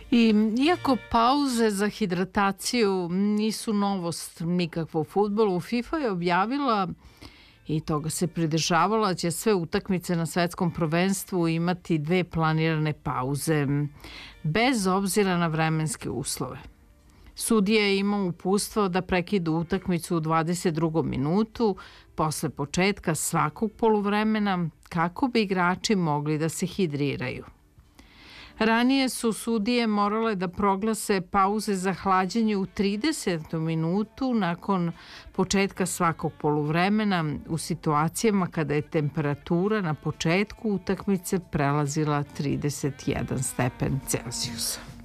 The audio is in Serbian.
Iako pauze za hidrataciju nisu novost nikakva u fudbalu, FIFA je objavila i toga se pridržavala, će sve utakmice na svetskom prvenstvu imati 2 planirane pauze, bez obzira na vremenske uslove. Sudija je imao uputstvo da prekidu utakmicu u 22. minutu posle početka svakog poluvremena kako bi igrači mogli da se hidriraju. Ranije su sudije morale da proglase pauze za hlađenje u 30. minutu nakon početka svakog poluvremena u situacijama kada je temperatura na početku utakmice prelazila 31 stepen Celzijusa.